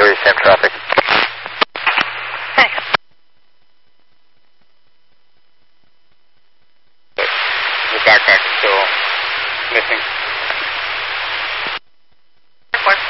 3, same traffic. Thanks. The backpack is still missing. Report.